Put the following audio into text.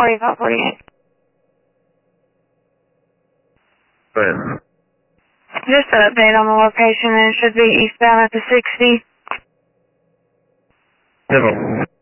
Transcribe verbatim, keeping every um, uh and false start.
forty-five forty-eight. When? Just an update on the location, and it should be eastbound at the sixty. Hello.